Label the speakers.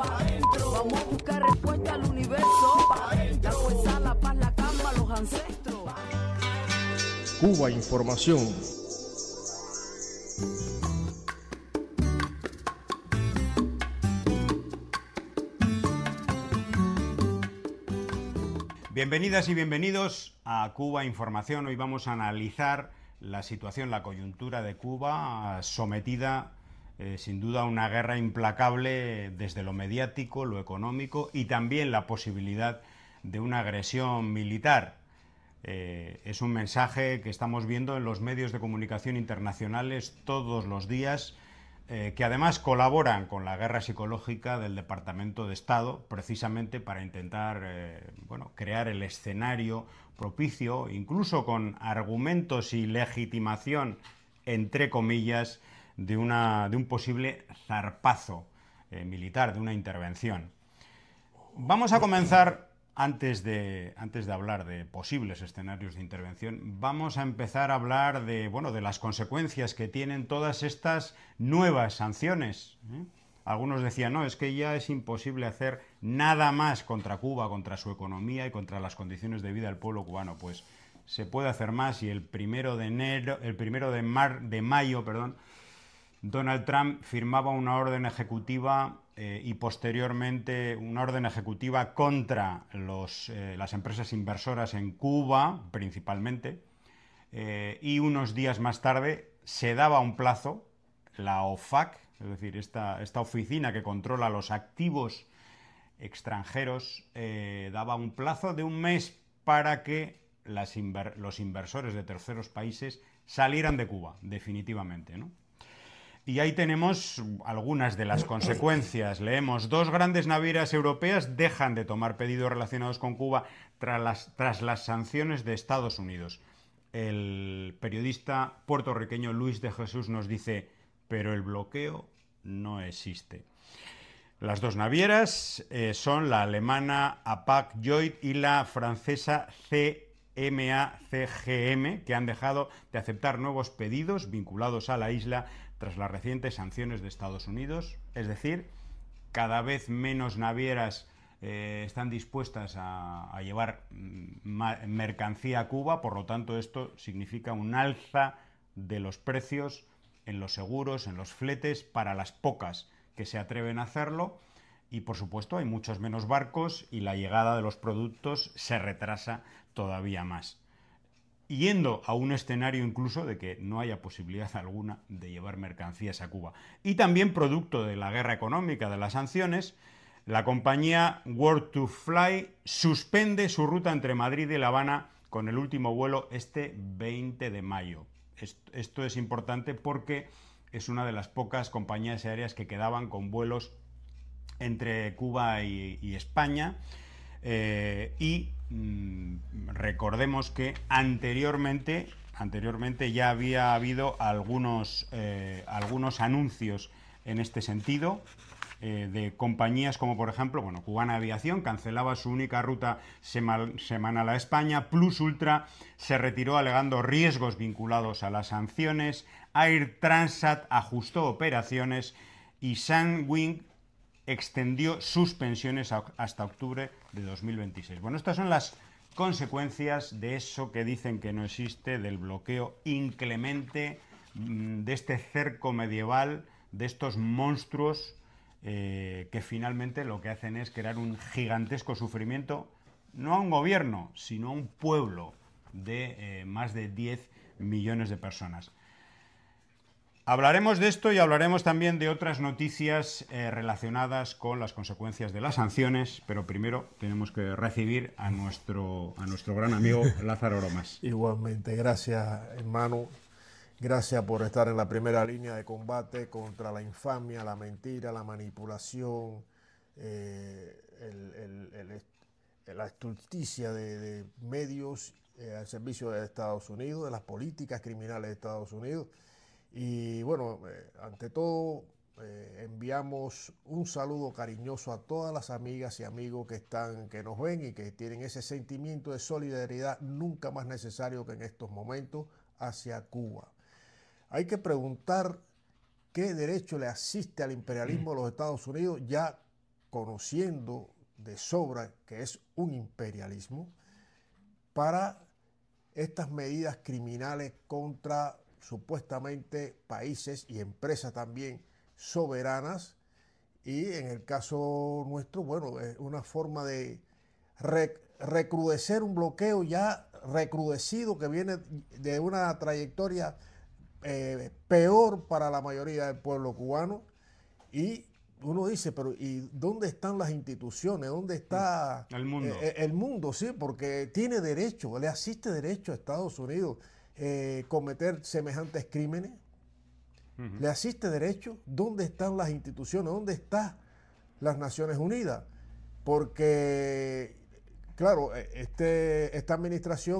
Speaker 1: Vamos a buscar respuesta al universo. La fuerza, la paz, la calma, los ancestros.
Speaker 2: Cuba Información.
Speaker 3: Bienvenidas y bienvenidos a Cuba Información. Hoy vamos a analizar la situación, la coyuntura de Cuba, sometida sin duda a una guerra implacable desde lo mediático, lo económico y también la posibilidad de una agresión militar. Es un mensaje que estamos viendo en los medios de comunicación internacionales todos los días, que además colaboran con la guerra psicológica del Departamento de Estado, precisamente para intentar crear el escenario propicio, incluso con argumentos y legitimación, entre comillas, de un posible zarpazo militar, de una intervención. Vamos a comenzar, antes de hablar de posibles escenarios de intervención, vamos a empezar a hablar de las consecuencias que tienen todas estas nuevas sanciones. Algunos decían, no, es que ya es imposible hacer nada más contra Cuba, contra su economía y contra las condiciones de vida del pueblo cubano. Pues se puede hacer más, y el 1 de mayo, Donald Trump firmaba una orden ejecutiva y posteriormente una orden ejecutiva contra las empresas inversoras en Cuba, principalmente, y unos días más tarde se daba un plazo, la OFAC, es decir, esta oficina que controla los activos extranjeros, daba un plazo de un mes para que los inversores de terceros países salieran de Cuba, definitivamente, ¿no? Y ahí tenemos algunas de las consecuencias. Leemos: 2 grandes navieras europeas dejan de tomar pedidos relacionados con Cuba tras las sanciones de Estados Unidos. El periodista puertorriqueño Luis de Jesús nos dice, pero el bloqueo no existe. Las 2 navieras son la alemana Hapag-Lloyd y la francesa CMA-CGM, que han dejado de aceptar nuevos pedidos vinculados a la isla tras las recientes sanciones de Estados Unidos. Es decir, cada vez menos navieras están dispuestas a llevar mercancía a Cuba. Por lo tanto, esto significa un alza de los precios en los seguros, en los fletes, para las pocas que se atreven a hacerlo. Y, por supuesto, hay muchos menos barcos y la llegada de los productos se retrasa todavía más, yendo a un escenario incluso de que no haya posibilidad alguna de llevar mercancías a Cuba. Y también, producto de la guerra económica, de las sanciones, la compañía World2Fly suspende su ruta entre Madrid y La Habana con el último vuelo este 20 de mayo. Esto es importante porque es una de las pocas compañías aéreas que quedaban con vuelos entre Cuba y España. Recordemos que anteriormente ya había habido algunos anuncios en este sentido, de compañías como, por ejemplo, Cubana Aviación cancelaba su única ruta semanal a España, Plus Ultra se retiró alegando riesgos vinculados a las sanciones, Air Transat ajustó operaciones y Sunwing extendió suspensiones hasta octubre de 2026. Estas son las consecuencias de eso que dicen que no existe, del bloqueo inclemente, de este cerco medieval, de estos monstruos que finalmente lo que hacen es crear un gigantesco sufrimiento, no a un gobierno, sino a un pueblo de más de 10 millones de personas. Hablaremos de esto y hablaremos también de otras noticias relacionadas con las consecuencias de las sanciones, pero primero tenemos que recibir a nuestro gran amigo Lázaro Bromas.
Speaker 2: Igualmente, gracias, hermano. Gracias por estar en la primera línea de combate contra la infamia, la mentira, la manipulación, la estulticia de medios al servicio de Estados Unidos, de las políticas criminales de Estados Unidos. Y ante todo, enviamos un saludo cariñoso a todas las amigas y amigos que nos ven y que tienen ese sentimiento de solidaridad nunca más necesario que en estos momentos hacia Cuba. Hay que preguntar qué derecho le asiste al imperialismo de los Estados Unidos ya conociendo de sobra que es un imperialismo, para estas medidas criminales contra supuestamente países y empresas también soberanas, y en el caso nuestro, bueno, es una forma de recrudecer un bloqueo ya recrudecido que viene de una trayectoria peor para la mayoría del pueblo cubano. Y uno dice, pero ¿y dónde están las instituciones? ¿Dónde está
Speaker 3: el mundo?
Speaker 2: El mundo, sí, porque tiene derecho, le asiste derecho a Estados Unidos cometer semejantes crímenes. ¿Le asiste derecho? ¿Dónde están las instituciones? ¿Dónde están las Naciones Unidas? Porque, claro, esta administración